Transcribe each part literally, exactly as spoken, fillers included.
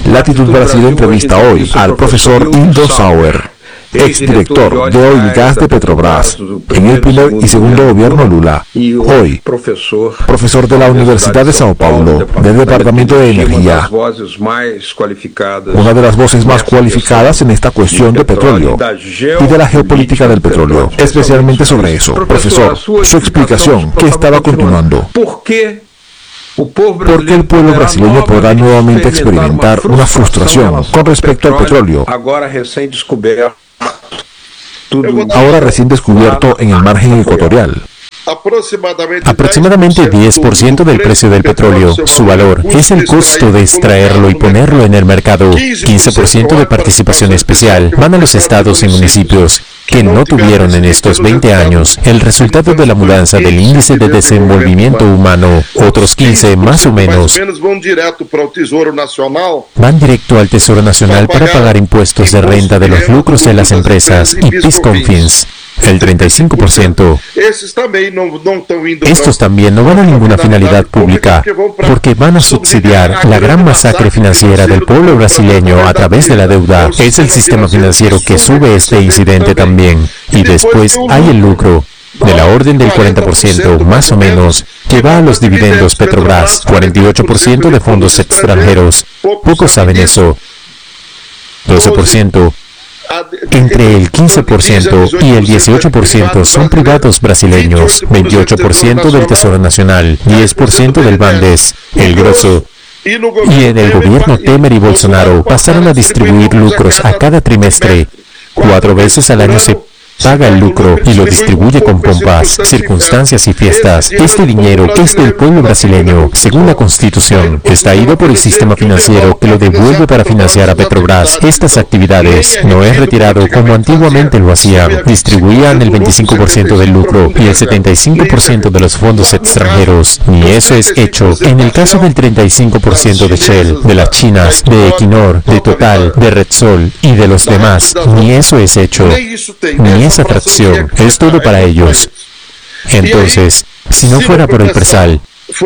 Latitud Brasil entrevista hoy al profesor Hildo Sauer, exdirector de Oil y Gas de Petrobras en el primer y segundo gobierno Lula. Hoy, profesor de la Universidad de Sao Paulo, del Departamento de Energía, una de las voces más cualificadas en esta cuestión de petróleo y de la geopolítica del petróleo, especialmente sobre eso. Profesor, su explicación, ¿qué estaba continuando? Porque el pueblo brasileño podrá nuevamente experimentar una frustración con respecto al petróleo, ahora recién descubierto en el margen ecuatorial. Aproximadamente diez por ciento del precio del petróleo, su valor, es el costo de extraerlo y ponerlo en el mercado. quince por ciento de participación especial van a los estados y municipios que no tuvieron en estos veinte años el resultado de la mudanza del índice de desenvolvimiento humano. Otros quince, más o menos, van directo al Tesoro Nacional para pagar impuestos de renta de los lucros de las empresas y PIS-COFINS. El treinta y cinco por ciento. Estos también no van a ninguna finalidad pública, porque van a subsidiar la gran masacre financiera del pueblo brasileño a través de la deuda. Es el sistema financiero que sube este incidente también. Y después hay el lucro, de la orden del cuarenta por ciento, más o menos, que va a los dividendos Petrobras, cuarenta y ocho por ciento de fondos extranjeros. Pocos saben eso. doce por ciento. Entre el quince por ciento y el dieciocho por ciento son privados brasileños, veintiocho por ciento del Tesoro Nacional, diez por ciento del Bandes, el grosso. Y en el gobierno Temer y Bolsonaro pasaron a distribuir lucros a cada trimestre. Cuatro veces al año se paga el lucro y lo distribuye con pompas, circunstancias y fiestas. Este dinero es del pueblo brasileño, según la Constitución. Está ido por el sistema financiero que lo devuelve para financiar a Petrobras. Estas actividades no es retirado como antiguamente lo hacían. Distribuían el veinticinco por ciento del lucro y el setenta y cinco por ciento de los fondos extranjeros. Ni eso es hecho. En el caso del treinta y cinco por ciento de Shell, de las chinas, de Equinor, de Total, de Repsol y de los demás, ni eso es hecho. Ni esa atracción, es todo para ellos. Entonces, si no fuera por el presal,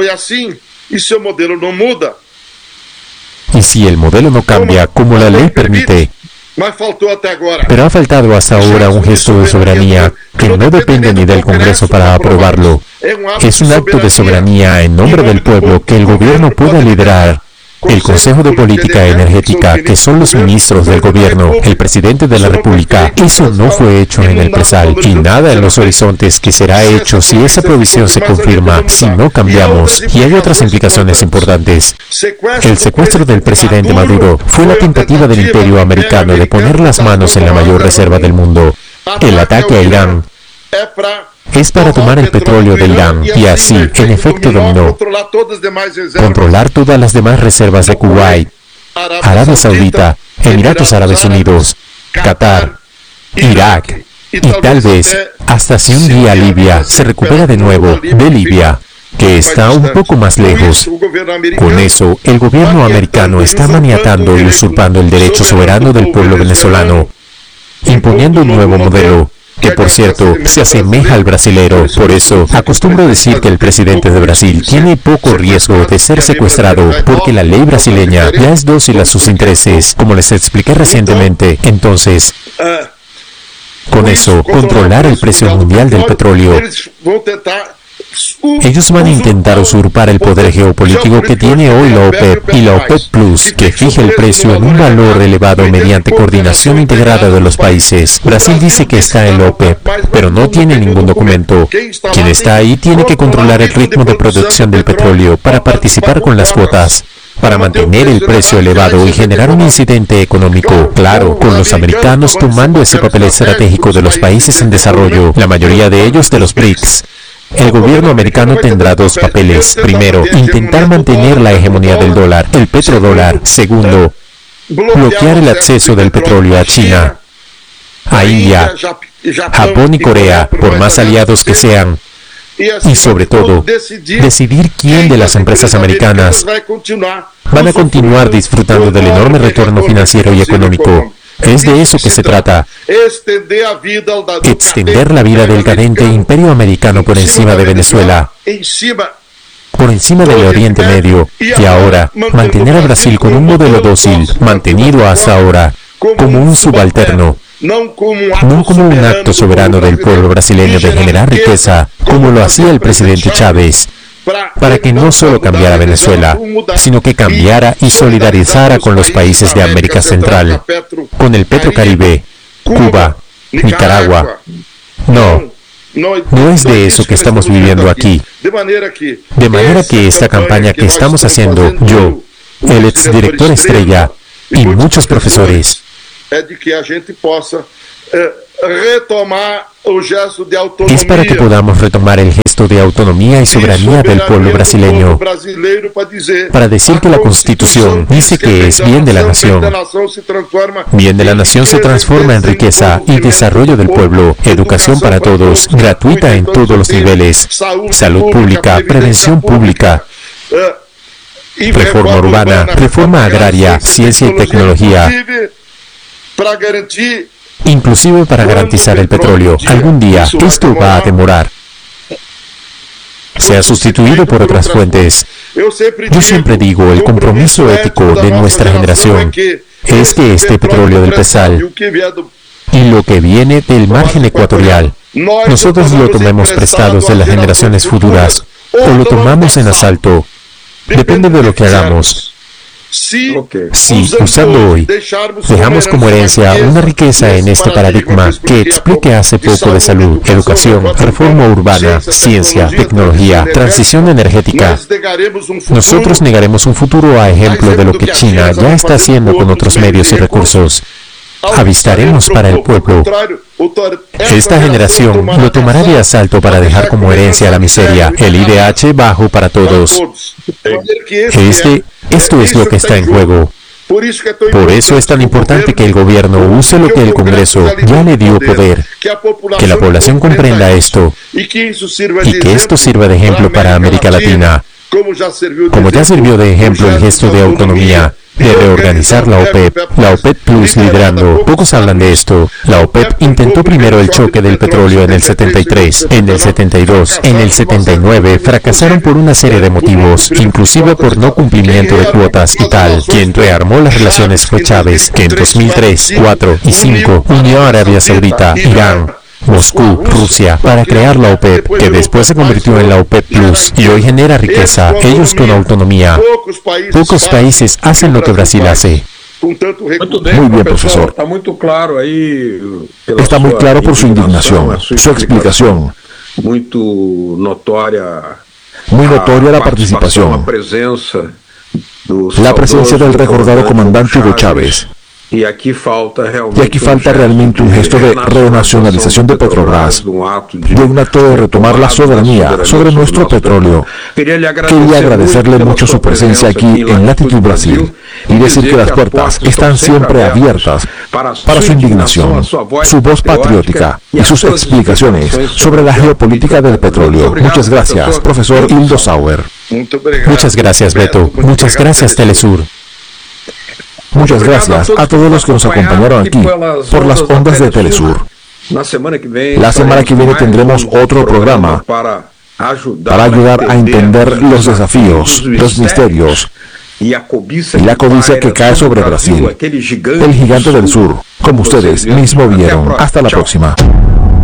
y si el modelo no cambia como la ley permite, pero ha faltado hasta ahora un gesto de soberanía que no depende ni del Congreso para aprobarlo. Es un acto de soberanía en nombre del pueblo que el gobierno pueda liderar. El Consejo de Política Energética, que son los ministros del gobierno, el presidente de la República, eso no fue hecho en el presal, y nada en los horizontes que será hecho si esa provisión se confirma, si no cambiamos. Y hay otras implicaciones importantes. El secuestro del presidente Maduro fue la tentativa del imperio americano de poner las manos en la mayor reserva del mundo. El ataque a Irán es para tomar el petróleo de Irán y así, en efecto dominó, controlar todas las demás reservas de Kuwait, Arabia Saudita, Emiratos Árabes Unidos, Qatar, Irak y tal vez hasta si un día Libia se recupera de nuevo de Libia, que está un poco más lejos. Con eso, el gobierno americano está maniatando y usurpando el derecho soberano del pueblo venezolano, imponiendo un nuevo modelo, que por cierto, se asemeja al brasilero. Por eso, acostumbro decir que el presidente de Brasil tiene poco riesgo de ser secuestrado, porque la ley brasileña ya es dócil a sus intereses, como les expliqué recientemente. Entonces, con eso, controlar el precio mundial del petróleo. Ellos van a intentar usurpar el poder geopolítico que tiene hoy la OPEP y la OPEP Plus, que fija el precio en un valor elevado mediante coordinación integrada de los países. Brasil dice que está en la OPEP, pero no tiene ningún documento. Quien está ahí tiene que controlar el ritmo de producción del petróleo para participar con las cuotas, para mantener el precio elevado y generar un incidente económico, claro, con los americanos tomando ese papel estratégico de los países en desarrollo, la mayoría de ellos de los BRICS. El gobierno americano tendrá dos papeles. Primero, intentar mantener la hegemonía del dólar, el petrodólar. Segundo, bloquear el acceso del petróleo a China, a India, Japón y Corea, por más aliados que sean. Y sobre todo, decidir quién de las empresas americanas van a continuar disfrutando del enorme retorno financiero y económico. Es de eso que se trata. Extender la vida del cadente imperio americano por encima de Venezuela. por encima del Oriente Medio, y ahora mantener a Brasil con un modelo dócil, mantenido hasta ahora, como un subalterno, no como un acto soberano del pueblo brasileño de generar riqueza, como lo hacía el presidente Chávez, para que no solo cambiara Venezuela, sino que cambiara y solidarizara con los países de América Central, con el Petrocaribe, Cuba, Nicaragua. No, no es de eso que estamos viviendo aquí. De manera que esta campaña que estamos haciendo, yo, el exdirector Estrella y muchos profesores, es para que podamos retomar el gesto de autonomía y soberanía del pueblo brasileño, para decir que la Constitución dice que es bien de la nación. Bien de la nación se transforma en riqueza y desarrollo del pueblo, educación para todos, gratuita en todos los niveles, salud pública, prevención pública, reforma urbana, reforma agraria, ciencia y tecnología, inclusive para garantizar el petróleo. Algún día esto va a demorar. Se ha sustituido por otras fuentes. Yo siempre digo, el compromiso ético de nuestra generación es que este petróleo del Presal y lo que viene del margen ecuatorial, nosotros lo tomemos prestados de las generaciones futuras o lo tomamos en asalto. Depende de lo que hagamos. Si, usando hoy, dejamos como herencia una riqueza en este paradigma que explique hace poco de salud, educación, reforma urbana, ciencia, tecnología, transición energética, nosotros negaremos un futuro a ejemplo de lo que China ya está haciendo con otros medios y recursos. Avistaremos para el pueblo. Esta generación lo tomará de asalto para dejar como herencia la miseria, el I D H bajo para todos. Este, esto es lo que está en juego. Por eso es tan importante que el gobierno use lo que el Congreso ya le dio poder, que la población comprenda esto y que esto sirva de ejemplo para América Latina, como ya sirvió de ejemplo el gesto de autonomía, de reorganizar la OPEP, la OPEP Plus liderando. Pocos hablan de esto. La OPEP intentó primero el choque del petróleo en el setenta y tres, en el setenta y dos, en el setenta y nueve, fracasaron por una serie de motivos, inclusive por no cumplimiento de cuotas y tal. Quien rearmó las relaciones fue Chávez, que en dos mil tres, cuatro y cinco unió a Arabia Saudita, Irán, Moscú, Rusia, para crear la OPEP, que después se convirtió en la OPEP Plus, y hoy genera riqueza, ellos con autonomía. Pocos países hacen lo que Brasil hace. Muy bien, profesor. Está muy claro por su indignación, su explicación. Muy notoria la participación, la presencia del recordado comandante Hugo Chávez. Y aquí falta realmente un gesto de renacionalización de Petrobras, de un acto de retomar la soberanía sobre nuestro petróleo. Quería agradecerle mucho su presencia aquí en Latitud Brasil y decir que las puertas están siempre abiertas para su indignación, su voz patriótica y sus explicaciones sobre la geopolítica del petróleo. Muchas gracias, profesor Hildo Sauer. Muchas gracias, Beto. Muchas gracias, Telesur. Muchas gracias a todos los que nos acompañaron aquí por las ondas de Telesur. La semana que viene tendremos otro programa para ayudar a entender los desafíos, los misterios y la codicia que cae sobre Brasil, el gigante del sur, como ustedes mismos vieron. Hasta la próxima.